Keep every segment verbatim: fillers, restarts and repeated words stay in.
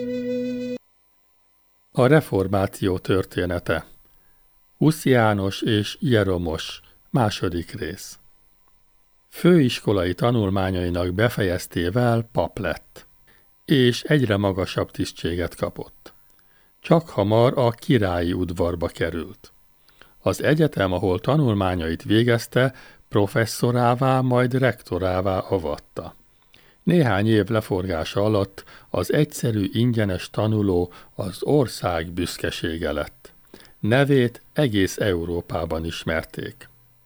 A reformáció története. Husz János és Jeromos, második rész. Főiskolai tanulmányainak befejeztével pap lett, és egyre magasabb tisztséget kapott. Csak hamar a királyi udvarba került. Az egyetem, ahol tanulmányait végezte, professzorává, majd rektorává avatta. Néhány év leforgása alatt az egyszerű ingyenes tanuló az ország büszkesége lett. Nevét egész Európában ismerték.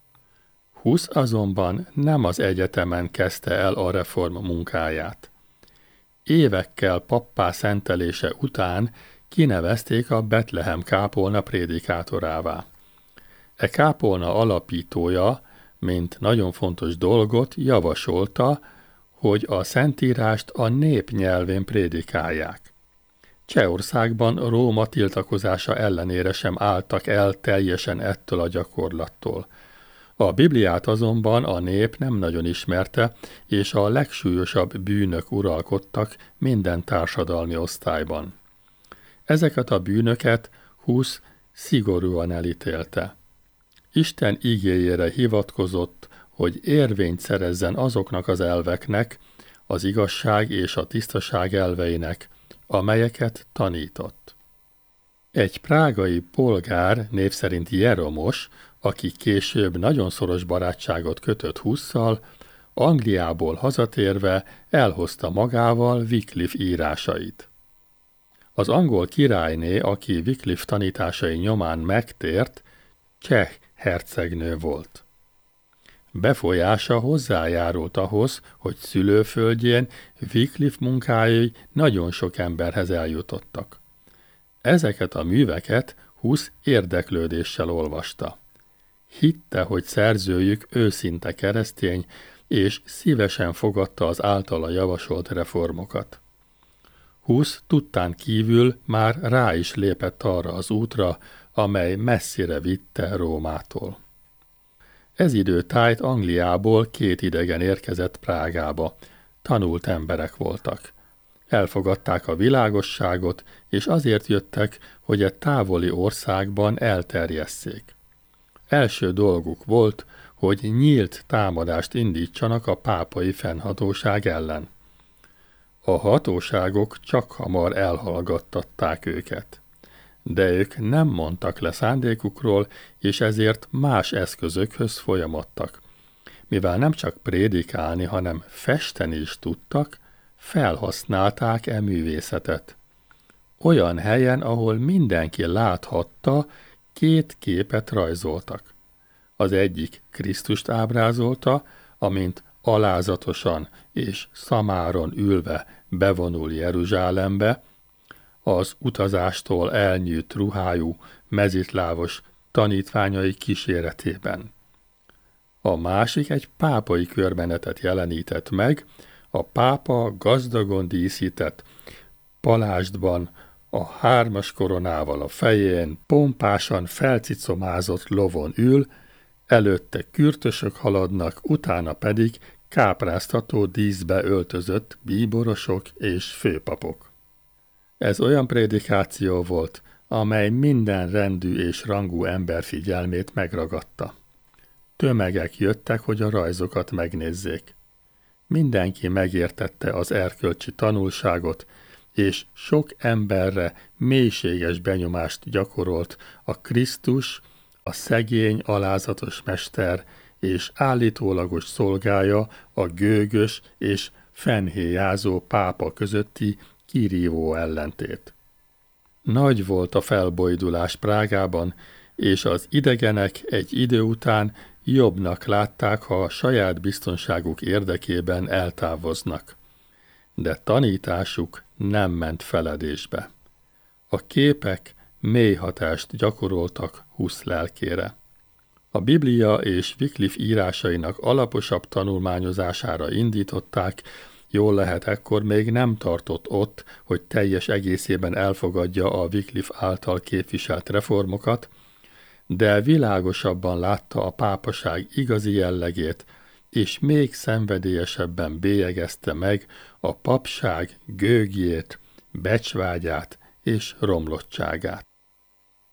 Husz azonban nem az egyetemen kezdte el a reform munkáját. Évekkel pappá szentelése után kinevezték a Betlehem kápolna prédikátorává. E kápolna alapítója, mint nagyon fontos dolgot javasolta, hogy a Szentírást a nép nyelvén prédikálják. Csehországban Róma tiltakozása ellenére sem álltak el teljesen ettől a gyakorlattól. A Bibliát azonban a nép nem nagyon ismerte, és a legsúlyosabb bűnök uralkodtak minden társadalmi osztályban. Ezeket a bűnöket Husz szigorúan elítélte. Isten igéjére hivatkozott, hogy érvényt szerezzen azoknak az elveknek, az igazság és a tisztaság elveinek, amelyeket tanított. Egy prágai polgár, név szerint Jeromos, aki később nagyon szoros barátságot kötött Husszal, Angliából hazatérve elhozta magával Wycliffe írásait. Az angol királyné, aki Wycliffe tanításai nyomán megtért, cseh hercegnő volt. Befolyása hozzájárult ahhoz, hogy szülőföldjén Wycliffe munkái nagyon sok emberhez eljutottak. Ezeket a műveket Husz érdeklődéssel olvasta. Hitte, hogy szerzőjük őszinte keresztény, és szívesen fogadta az általa javasolt reformokat. Husz tudtán kívül már rá is lépett arra az útra, amely messzire vitte Rómától. Ez időtájt Angliából két idegen érkezett Prágába. Tanult emberek voltak. Elfogadták a világosságot, és azért jöttek, hogy egy távoli országban elterjesszék. Első dolguk volt, hogy nyílt támadást indítsanak a pápai fennhatóság ellen. A hatóságok csak hamar elhallgattatták őket. De ők nem mondtak le szándékukról, és ezért más eszközökhöz folyamodtak. Mivel nem csak prédikálni, hanem festeni is tudtak, felhasználták e művészetet. Olyan helyen, ahol mindenki láthatta, két képet rajzoltak. Az egyik Krisztust ábrázolta, amint alázatosan és szamáron ülve bevonul Jeruzsálembe, az utazástól elnyűjt ruhájú, mezitlábos tanítványai kíséretében. A másik egy pápai körbenetet jelenített meg, a pápa gazdagon díszített palástban, a hármas koronával a fején, pompásan felcicomázott lovon ül, előtte kürtösök haladnak, utána pedig kápráztató díszbe öltözött bíborosok és főpapok. Ez olyan prédikáció volt, amely minden rendű és rangú ember figyelmét megragadta. Tömegek jöttek, hogy a rajzokat megnézzék. Mindenki megértette az erkölcsi tanulságot, és sok emberre mélységes benyomást gyakorolt a Krisztus, a szegény, alázatos mester és állítólagos szolgája, a gőgös és fennhéjázó pápa közötti kirívó ellentét. Nagy volt a felbojdulás Prágában, és az idegenek egy idő után jobbnak látták, ha a saját biztonságuk érdekében eltávoznak. De tanításuk nem ment feledésbe. A képek mély hatást gyakoroltak Husz lelkére. A Biblia és Wycliffe írásainak alaposabb tanulmányozására indították, jól lehet ekkor még nem tartott ott, hogy teljes egészében elfogadja a Wycliffe által képviselt reformokat, de világosabban látta a pápaság igazi jellegét, és még szenvedélyesebben bélyegezte meg a papság gőgjét, becsvágyát és romlottságát.